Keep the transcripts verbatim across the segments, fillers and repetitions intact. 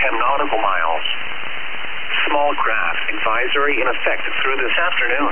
ten nautical miles. Small craft advisory in effect through this afternoon.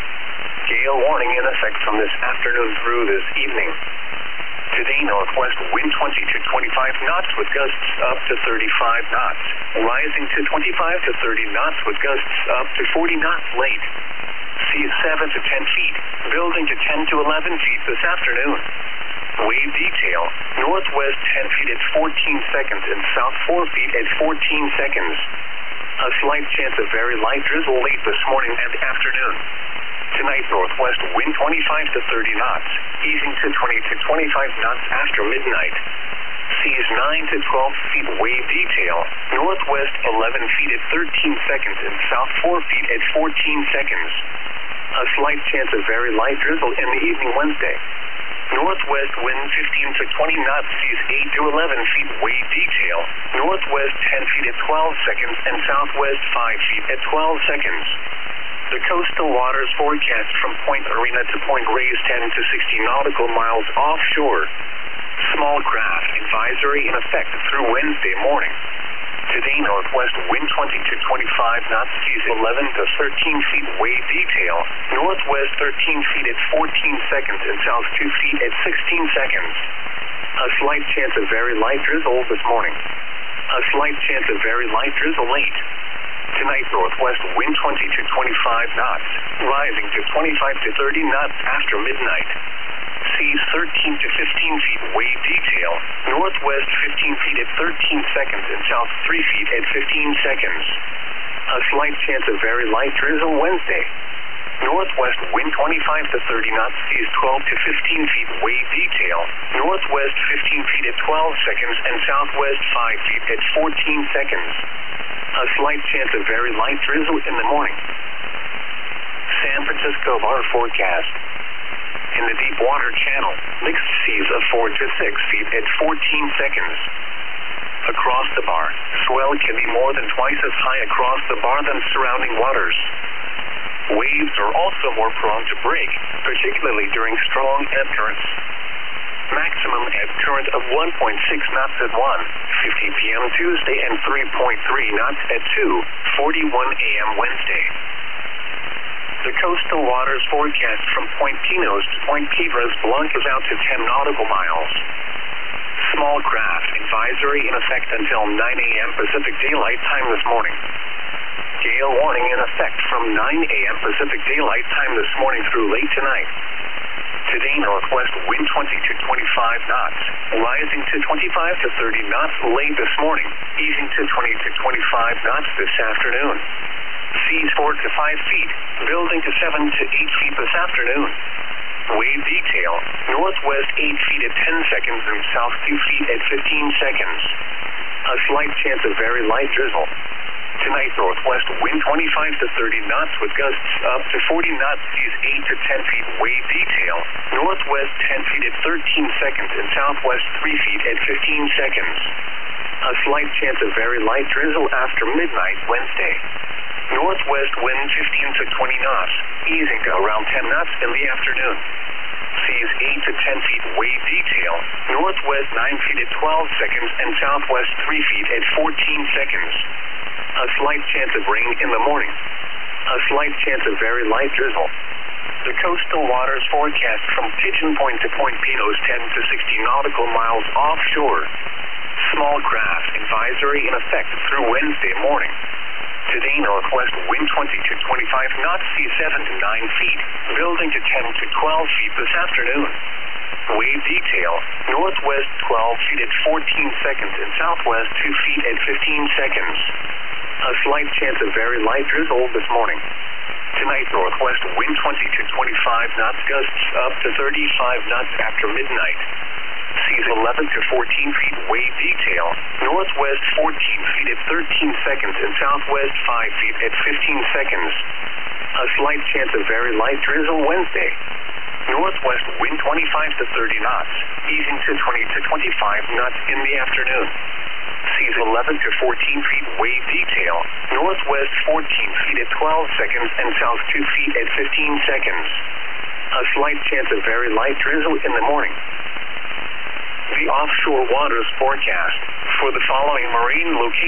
Gale warning in effect from this afternoon through this evening. Today, northwest wind twenty to twenty-five knots with gusts up to thirty-five knots. Rising to twenty-five to thirty knots with gusts up to forty knots late. Seas seven to ten feet, building to ten to eleven feet this afternoon. Wave detail, northwest ten feet at fourteen seconds and south four feet at fourteen seconds. A slight chance of very light drizzle late this morning and afternoon. Tonight, northwest wind twenty-five to thirty knots, easing to twenty to twenty-five knots after midnight. Seas nine to twelve feet wave detail, northwest eleven feet at thirteen seconds and south four feet at fourteen seconds. A slight chance of very light drizzle in the evening Wednesday. Northwest wind fifteen to twenty knots, seas eight to eleven feet wave detail, northwest ten feet at twelve seconds and southwest five feet at twelve seconds. The coastal waters forecast from Point Arena to Point Reyes ten to sixty nautical miles offshore. Small craft advisory in effect through Wednesday morning. Today, northwest wind twenty to twenty-five knots, seas eleven to thirteen feet wave detail, northwest thirteen feet at fourteen seconds and south two feet at sixteen seconds. A slight chance of very light drizzle this morning. A slight chance of very light drizzle late. Tonight, northwest wind twenty to twenty-five knots, rising to twenty-five to thirty knots after midnight. Seas thirteen to fifteen feet wave detail, northwest fifteen feet at thirteen seconds and south three feet at fifteen seconds. A slight chance of very light drizzle Wednesday. Northwest wind twenty-five to thirty knots, seas twelve to fifteen feet wave detail, northwest fifteen feet at twelve seconds and southwest five feet at fourteen seconds. A slight chance of very light drizzle in the morning. San Francisco bar forecast. In the deep water channel, mixed seas of four to six feet at fourteen seconds. Across the bar, swell can be more than twice as high across the bar than surrounding waters. Waves are also more prone to break, particularly during strong ebb currents. Maximum ebb current of one point six knots at one fifty p m Tuesday and three point three knots at two forty-one a m Wednesday. The coastal waters forecast from Point Pinos to Point Piedras Blancas out to ten nautical miles. Small craft advisory in effect until nine a m Pacific Daylight Time this morning. Gale warning in effect from nine a m Pacific Daylight Time this morning through late tonight. Today, northwest wind twenty to twenty-five knots, rising to twenty-five to thirty knots late this morning, easing to twenty to twenty-five knots this afternoon. Seas four to five feet, building to seven to eight feet this afternoon. Wave detail, northwest eight feet at ten seconds and south two feet at fifteen seconds. A slight chance of very light drizzle. Tonight, northwest wind twenty-five to thirty knots with gusts up to forty knots, seas eight to ten feet wave detail, northwest ten feet at thirteen seconds and southwest three feet at fifteen seconds. A slight chance of very light drizzle after midnight Wednesday. Northwest wind fifteen to twenty knots, easing to around ten knots in the afternoon. Seas eight to ten feet wave detail, northwest nine feet at twelve seconds and southwest three feet at fourteen seconds. A slight chance of rain in the morning. A slight chance of very light drizzle. The coastal waters forecast from Pigeon Point to Point Pinos ten to sixty nautical miles offshore. Small craft advisory in effect through Wednesday morning. Today, northwest wind twenty to twenty-five knots, seas seven to nine feet, building to ten to twelve feet this afternoon. Wave detail, northwest twelve feet at fourteen seconds and southwest two feet at fifteen seconds. A slight chance of very light drizzle this morning. Tonight, northwest wind twenty to twenty-five knots, gusts up to thirty-five knots after midnight. Seas eleven to fourteen feet wave detail, northwest fourteen feet at thirteen seconds and southwest five feet at fifteen seconds. A slight chance of very light drizzle Wednesday. Northwest wind twenty-five to thirty knots, easing to twenty to twenty-five knots in the afternoon. Seas eleven to fourteen feet wave detail, northwest fourteen feet at twelve seconds and south two feet at fifteen seconds. A slight chance of very light drizzle in the morning. The offshore waters forecast for the following marine locations.